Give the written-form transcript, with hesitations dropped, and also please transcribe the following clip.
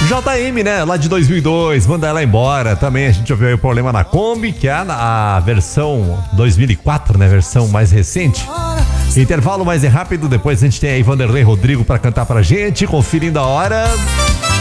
JM, né? Lá de 2002, manda ela embora. Também a gente ouviu aí o Problema na Kombi, que é a versão 2004, né? Versão mais recente. Intervalo mais rápido, depois a gente tem aí Vanderlei Rodrigo pra cantar pra gente, conferindo a hora.